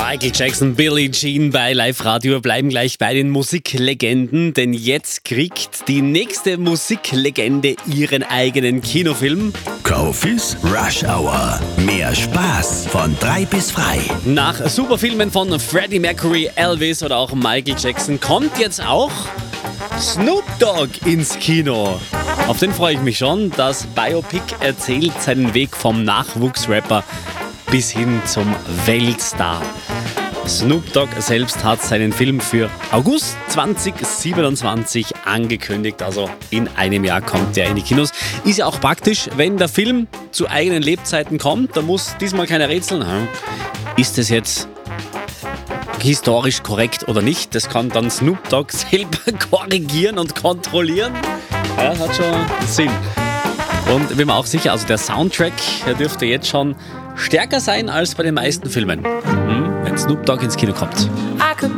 Michael Jackson, Billie Jean bei Live Radio. Wir bleiben gleich bei den Musiklegenden, denn jetzt kriegt die nächste Musiklegende ihren eigenen Kinofilm. Kofis Rush Hour. Mehr Spaß von 3 bis frei. Nach Superfilmen von Freddie Mercury, Elvis oder auch Michael Jackson kommt jetzt auch Snoop Dogg ins Kino. Auf den freue ich mich schon. Das Biopic erzählt seinen Weg vom Nachwuchsrapper bis hin zum Weltstar. Snoop Dogg selbst hat seinen Film für August 2027 angekündigt, also in einem Jahr kommt der in die Kinos. Ist ja auch praktisch, wenn der Film zu eigenen Lebzeiten kommt, da muss diesmal keiner rätseln. Ist es jetzt historisch korrekt oder nicht? Das kann dann Snoop Dogg selber korrigieren und kontrollieren. Ja, das hat schon Sinn. Und ich bin mir auch sicher, also der Soundtrack, der dürfte jetzt schon stärker sein als bei den meisten Filmen, wenn Snoop Dogg ins Kino kommt.